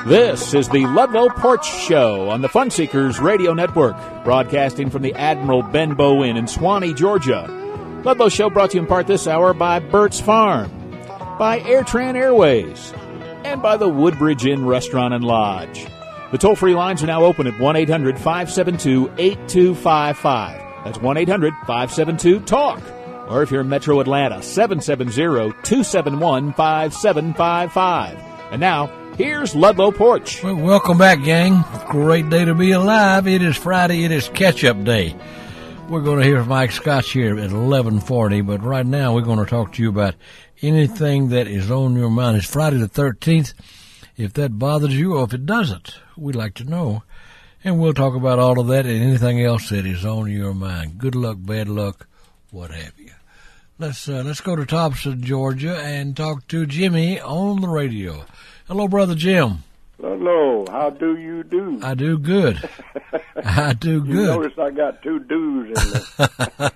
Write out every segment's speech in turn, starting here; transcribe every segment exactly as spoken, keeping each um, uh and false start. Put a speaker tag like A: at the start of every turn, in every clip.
A: This is the Ludlow Porch Show on the Fun Seekers Radio Network, broadcasting from the Admiral Benbow Inn in Swanee, Georgia. Ludlow Show brought to you in part this hour by Burt's Farm, by AirTran Airways, and by the Woodbridge Inn Restaurant and Lodge. The toll-free lines are now open at one eight hundred five seven two eight two five five. That's one eight hundred five seven two talk. Or if you're in Metro Atlanta, seven seven zero two seven one five seven five five. And now, here's Ludlow Porch.
B: Well, welcome back, gang. Great day to be alive. It is Friday. It is catch-up day. We're going to hear from Mike Scotch here at eleven forty, but right now we're going to talk to you about anything that is on your mind. It's Friday the thirteenth. If that bothers you or if it doesn't, we'd like to know. And we'll talk about all of that and anything else that is on your mind. Good luck, bad luck, what have you. Let's uh, let's go to Thompson, Georgia, and talk to Jimmy on the radio. Hello, Brother Jim.
C: Hello. How do you do?
B: I do good. I do good.
C: You notice I got two do's in there.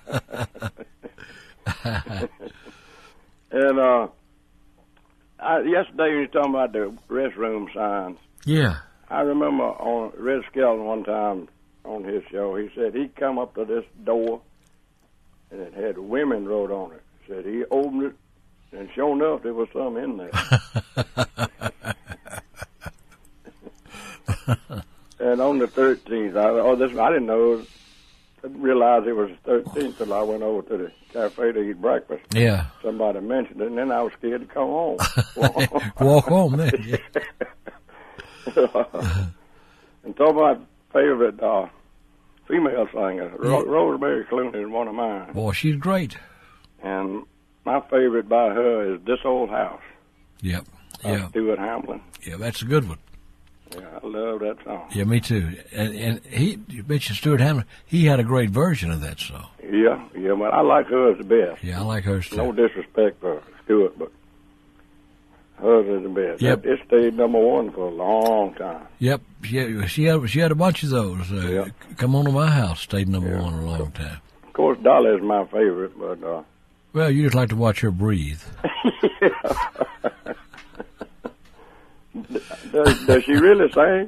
C: and uh, I, yesterday when you were talking about the restroom signs.
B: Yeah.
C: I remember on Red Skelton one time on his show, he said he'd come up to this door and it had women wrote on it. Said he opened it, and sure enough, there was some in there. And on the thirteenth, I, oh, this, I didn't know, I didn't realize it was the thirteenth until I went over to the cafe to eat breakfast.
B: Yeah.
C: Somebody mentioned it, and then I was scared to come home.
B: Walk home then. Yeah.
C: And talk about favorite uh, female singer, Ro- Rosemary Clooney is one of mine.
B: Boy, she's great.
C: And my favorite by her is This Old House.
B: Yep.
C: By
B: Yeah.
C: Stuart Hamlin.
B: Yeah, that's a good one.
C: Yeah, I love that song.
B: Yeah, me too. And and he, you mentioned Stuart Hamlin. He had a great version of that song.
C: Yeah, yeah, but I like hers the best.
B: Yeah, I like hers too.
C: No disrespect for Stuart, but hers is the best.
B: Yep.
C: It stayed number one for a long time.
B: Yep. She had, she had, she had a bunch of those. Uh,
C: Yeah.
B: Come On to My House stayed number
C: Yeah.
B: one a long time.
C: Of course, Dolly is my favorite, but uh,
B: Well, you just like to watch her breathe.
C: does, does she really sing?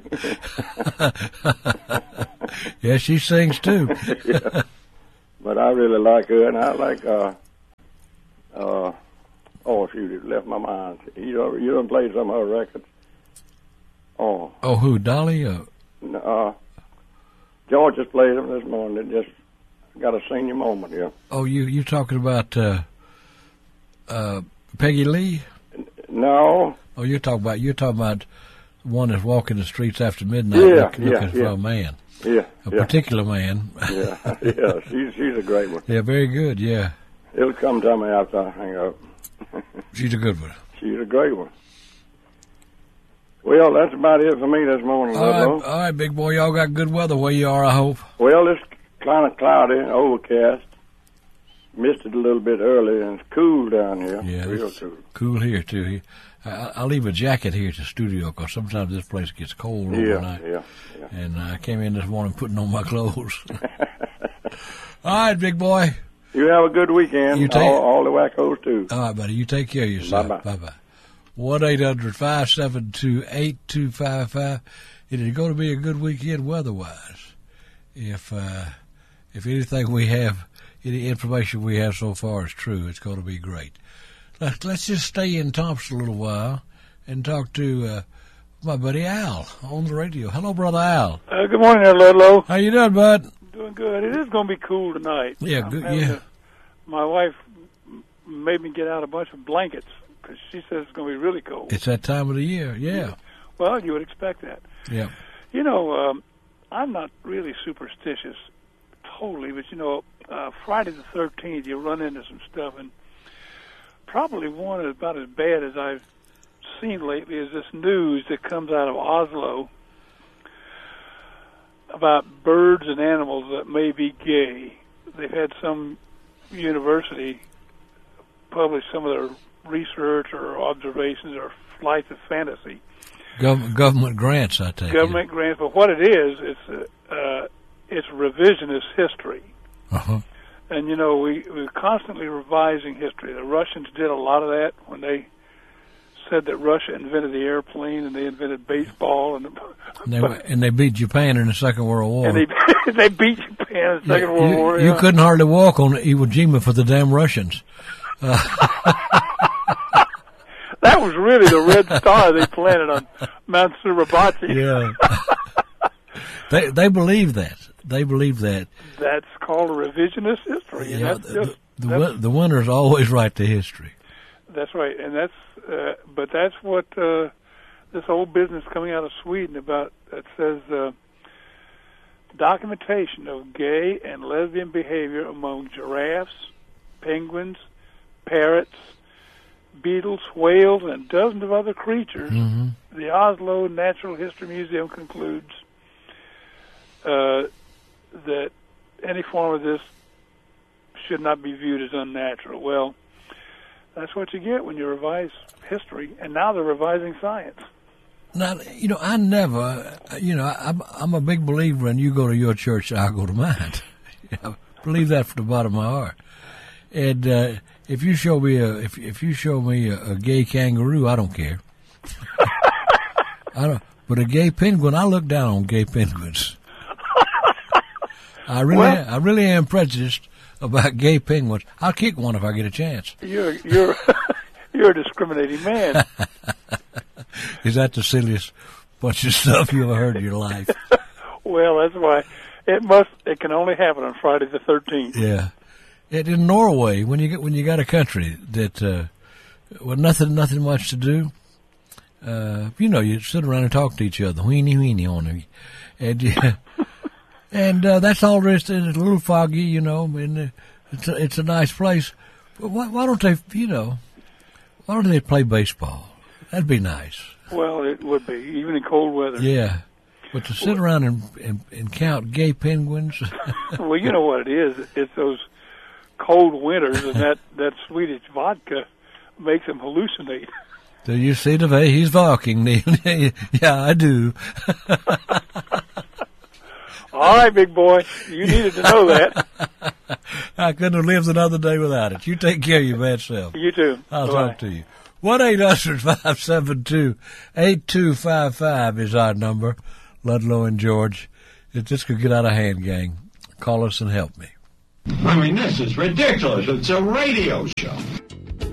B: Yeah, she sings too.
C: Yeah. But I really like her, and I like, uh, uh, oh, shoot, it left my mind. You done, you done played some of her records. Oh.
B: Oh, who, Dolly? Uh,
C: Uh, George just played them this morning. It just got a senior moment here.
B: oh, you you talking about uh, uh, Peggy Lee?
C: No.
B: Oh, you're talking about you're talking about the one that's walking the streets after midnight,
C: Yeah,
B: look,
C: yeah,
B: looking for
C: yeah.
B: a man,
C: Yeah.
B: a
C: yeah.
B: particular man.
C: Yeah, yeah, she's she's a great one.
B: Yeah, very good. Yeah,
C: It'll come to me after I hang up.
B: she's a good one.
C: She's a great one. Well, that's about it for me this morning,
B: All right,
C: Ludlow.
B: all right, big boy. Y'all got good weather where you are, I hope.
C: Well, it's kind of cloudy, overcast. Missed it a little bit early, and it's cool down here.
B: Yeah,
C: Real
B: it's
C: cool.
B: cool here too. He- I, I'll leave a jacket here at the studio because sometimes this place gets cold
C: Yeah,
B: overnight.
C: yeah, yeah.
B: And I came in this morning putting on my clothes. All right, big boy.
C: You have a good weekend.
B: You take-
C: all, all the wackos, too.
B: All right, buddy. You take care of yourself.
C: Bye-bye.
B: Bye-bye. one eight hundred five seven two eight two five five. It is going to be a good weekend weather-wise. If, uh, if anything we have, any information we have so far is true, it's going to be great. Let's, let's just stay in Thompson a little while and talk to uh, my buddy Al on the radio. Hello, Brother Al.
D: Uh, good morning there, Ludlow.
B: How you doing, bud?
D: Doing good. It is going to be cool tonight.
B: Yeah,
D: I'm
B: good.
D: having
B: Yeah.
D: to- my wife m- made me get out a bunch of blankets because she says it's going to be really cold.
B: It's that time of the year. Yeah.
D: Well, you would expect that.
B: Yeah.
D: You know, um, I'm not really superstitious totally, but, you know, uh, Friday the thirteenth, you run into some stuff, and probably one is about as bad as I've seen lately is this news that comes out of Oslo about birds and animals that may be gay. They've had some university publish some of their research or observations or flights of fantasy.
B: Gov- government grants, I take
D: Government grants, but what it is, it's uh, uh, it's revisionist history.
B: Uh-huh.
D: And, you know, we, we're constantly revising history. The Russians did a lot of that when they said that Russia invented the airplane and they invented baseball, and
B: And they, and they beat Japan in the Second World War.
D: and they they beat Japan in the Second
B: you,
D: World War.
B: You
D: yeah.
B: couldn't hardly walk on Iwo Jima for the damn Russians.
D: That was really the red star they planted on Mount Suribachi.
B: Yeah. they they believe that. They believe that.
D: That's called a revisionist history. And
B: Yeah,
D: that's
B: the,
D: just,
B: the,
D: that's,
B: the winner's always right to history.
D: that's right, and that's uh, but that's what uh, this whole business coming out of Sweden about. It says uh, documentation of gay and lesbian behavior among giraffes, penguins, parrots, beetles, whales, and dozens of other creatures.
B: Mm-hmm.
D: The Oslo Natural History Museum concludes uh, that any form of this should not be viewed as unnatural. Well, that's what you get when you revise history, and now they're revising science.
B: Now, you know, I never, you know, I'm, I'm a big believer in you go to your church, I'll go to mine. I believe that from the bottom of my heart. And uh, if you show me a if if you show me a, a gay kangaroo, I don't care. I don't. But a gay penguin, I look down on gay penguins. I really,
D: Well-
B: I really am prejudiced about gay penguins. I'll kick one if I get a chance.
D: You're you're you're a discriminating man.
B: Is that the silliest bunch of stuff you ever heard in your life?
D: Well, that's why it must. It can only happen on Friday the thirteenth.
B: Yeah. And in Norway, when you get when you got a country that uh, with nothing nothing much to do, uh, you know, you sit around and talk to each other, weenie weenie on them, and yeah, and uh, that's all there is to it. It's a little foggy, you know, and uh, it's a, it's a nice place. But why, why don't they, you know, why don't they play baseball? That'd be nice.
D: Well, it would be even in cold weather.
B: Yeah. But to sit around and, and, and count gay penguins.
D: Well, you know what it is. It's those cold winters, and that, that Swedish vodka makes them hallucinate.
B: Do you see the way he's walking, Neil? Yeah, I do.
D: All right, big boy. You needed to know that.
B: I couldn't have lived another day without it. You take care of your bad self.
D: You too.
B: I'll
D: Bye-bye.
B: talk to you. one eight hundred five seven two eight two five five is our number. Ludlow and George. If this could get out of hand, gang, call us and help me.
E: I mean, this is ridiculous. It's a radio